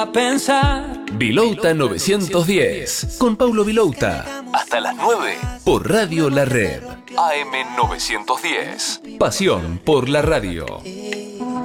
a pensar. Vilouta 910, con Paulo Vilouta. Hasta las 9, por Radio La Red. AM 910. Pasión por la radio.